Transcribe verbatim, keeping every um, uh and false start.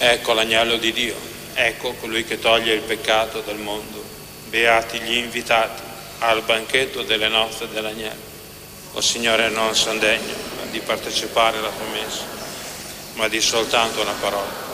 Ecco l'agnello di Dio, ecco colui che toglie il peccato del mondo. Beati gli invitati al banchetto delle nozze dell'agnello. O Signore, non sono degno di partecipare alla tua messa, ma di soltanto una parola